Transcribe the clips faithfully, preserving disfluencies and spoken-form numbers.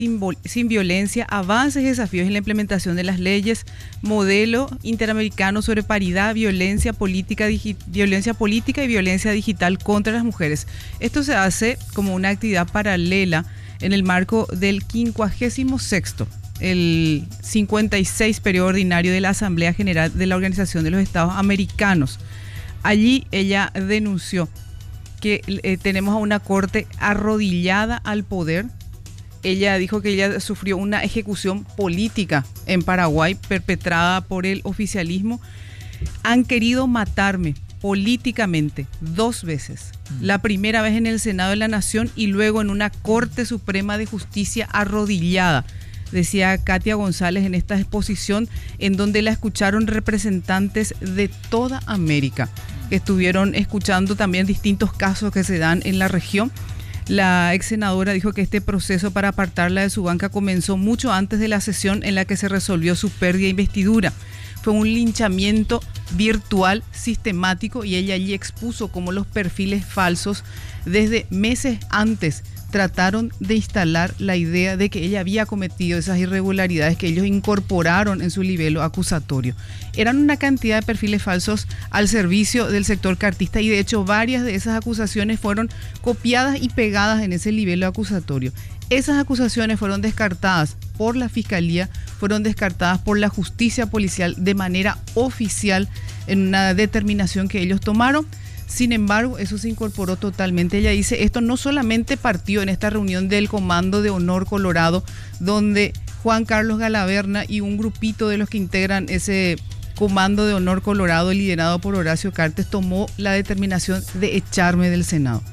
sin violencia, avances y desafíos en la implementación de las leyes, modelo interamericano sobre paridad, violencia política, digi- violencia política y violencia digital contra las mujeres. Esto se hace como una actividad paralela en el marco del quincuagésimo sexto, el cincuenta y seis periodo ordinario de la Asamblea General de la Organización de los Estados Americanos. Allí ella denunció que eh, tenemos a una corte arrodillada al poder. Ella dijo que ella sufrió una ejecución política en Paraguay perpetrada por el oficialismo. Han querido matarme políticamente dos veces. Mm. La primera vez en el Senado de la Nación y luego en una Corte Suprema de Justicia arrodillada, decía Katia González en esta exposición, en donde la escucharon representantes de toda América, que estuvieron escuchando también distintos casos que se dan en la región. La ex senadora dijo que este proceso para apartarla de su banca comenzó mucho antes de la sesión en la que se resolvió su pérdida de investidura. Fue un linchamiento virtual sistemático y ella allí expuso cómo los perfiles falsos desde meses antes trataron de instalar la idea de que ella había cometido esas irregularidades que ellos incorporaron en su libelo acusatorio. Eran una cantidad de perfiles falsos al servicio del sector cartista y de hecho varias de esas acusaciones fueron copiadas y pegadas en ese libelo acusatorio. Esas acusaciones fueron descartadas por la Fiscalía, fueron descartadas por la justicia policial de manera oficial en una determinación que ellos tomaron. Sin embargo, eso se incorporó totalmente. Ella dice, esto no solamente partió en esta reunión del Comando de Honor Colorado, donde Juan Carlos Galaverna y un grupito de los que integran ese Comando de Honor Colorado, liderado por Horacio Cartes, tomó la determinación de echarme del Senado.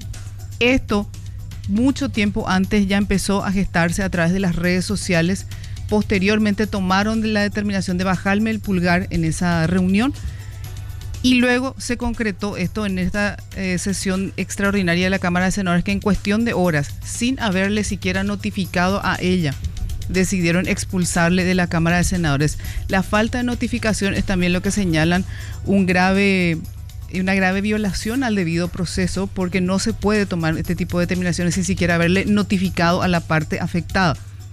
Esto, mucho tiempo antes, ya empezó a gestarse a través de las redes sociales. Posteriormente tomaron la determinación de bajarme el pulgar en esa reunión. Y luego se concretó esto en esta eh, sesión extraordinaria de la Cámara de Senadores, que en cuestión de horas, sin haberle siquiera notificado a ella, decidieron expulsarle de la Cámara de Senadores. La falta de notificación es también lo que señalan un grave, una grave violación al debido proceso, porque no se puede tomar este tipo de determinaciones sin siquiera haberle notificado a la parte afectada.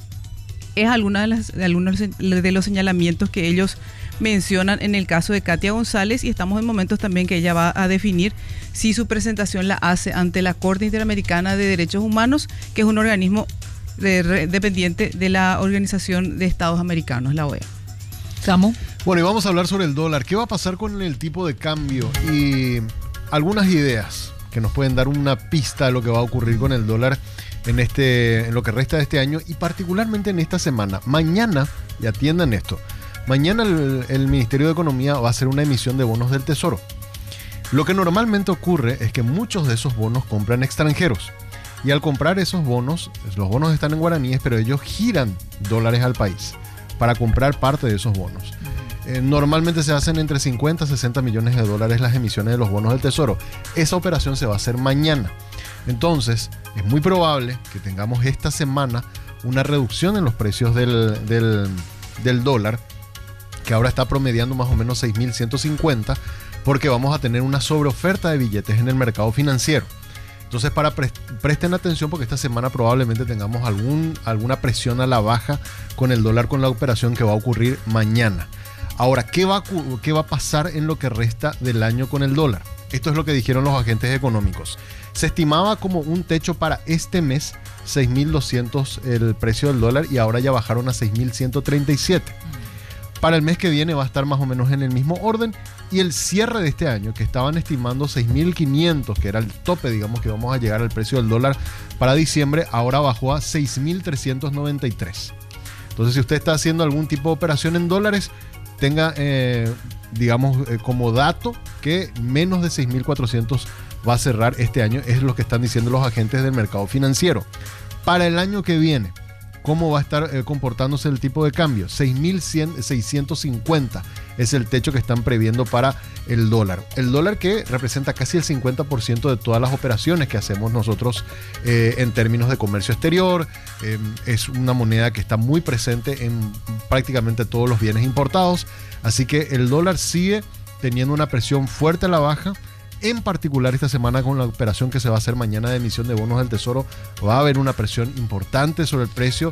Es alguna de las, de algunos de los señalamientos que ellos mencionan en el caso de Katia González, y estamos en momentos también que ella va a definir si su presentación la hace ante la Corte Interamericana de Derechos Humanos, que es un organismo de, de, dependiente de la Organización de Estados Americanos, la O E A. ¿Samu? Bueno, y vamos a hablar sobre el dólar. ¿Qué va a pasar con el tipo de cambio? Y algunas ideas que nos pueden dar una pista de lo que va a ocurrir con el dólar en, este, en lo que resta de este año y particularmente en esta semana. Mañana, y atiendan esto, mañana el, el Ministerio de Economía va a hacer una emisión de bonos del Tesoro. Lo que normalmente ocurre es que muchos de esos bonos compran extranjeros. Y al comprar esos bonos, los bonos están en guaraníes, pero ellos giran dólares al país para comprar parte de esos bonos. Eh, normalmente se hacen entre cincuenta a sesenta millones de dólares las emisiones de los bonos del Tesoro. Esa operación se va a hacer mañana. Entonces, es muy probable que tengamos esta semana una reducción en los precios del, del, del dólar, que ahora está promediando más o menos seis mil ciento cincuenta, porque vamos a tener una sobreoferta de billetes en el mercado financiero. Entonces, para pre presten atención, porque esta semana probablemente tengamos algún, alguna presión a la baja con el dólar, con la operación que va a ocurrir mañana. Ahora, ¿qué va, a, qué va a pasar en lo que resta del año con el dólar? Esto es lo que dijeron los agentes económicos. Se estimaba como un techo para este mes seis mil doscientos el precio del dólar y ahora ya bajaron a seis mil ciento treinta y siete. Para el mes que viene va a estar más o menos en el mismo orden, y el cierre de este año, que estaban estimando seis mil quinientos, que era el tope, digamos, que vamos a llegar al precio del dólar para diciembre, ahora bajó a seis mil trescientos noventa y tres. Entonces, si usted está haciendo algún tipo de operación en dólares, tenga, eh, digamos, eh, como dato que menos de seis mil cuatrocientos va a cerrar este año, es lo que están diciendo los agentes del mercado financiero. Para el año que viene, ¿cómo va a estar eh, comportándose el tipo de cambio? seis mil seiscientos cincuenta es el techo que están previendo para el dólar. El dólar que representa casi el cincuenta por ciento de todas las operaciones que hacemos nosotros eh, en términos de comercio exterior. Eh, es una moneda que está muy presente en prácticamente todos los bienes importados. Así que el dólar sigue teniendo una presión fuerte a la baja En particular esta semana con la operación que se va a hacer mañana de emisión de bonos del Tesoro, va a haber una presión importante sobre el precio